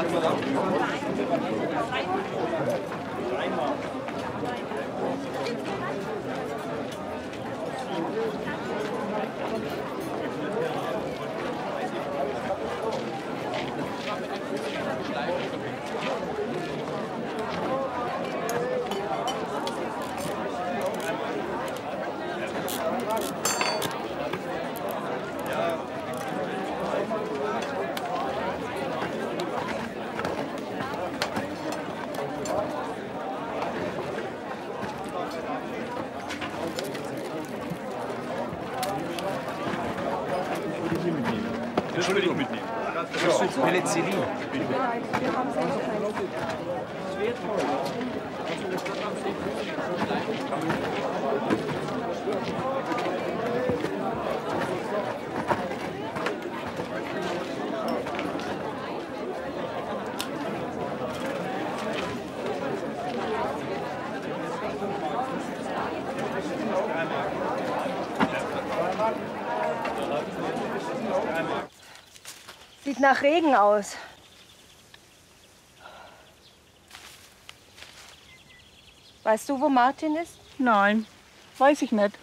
Das würde ich mitnehmen. Das ist Penicillin. Wir haben selber keins. Sieht nach Regen aus. Weißt du, wo Martin ist? Nein, weiß ich nicht.